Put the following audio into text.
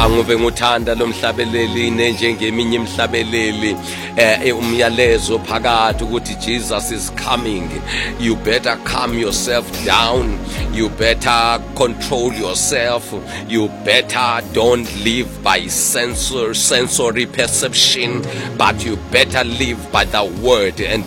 angube nguthanda lomhlabeleli nenjengeminye imhlabeleli umyalezo phakathi ukuthi Jesus is coming. You better calm yourself down, you better control yourself, you better don't live by sensory perception, but you better live by the word. And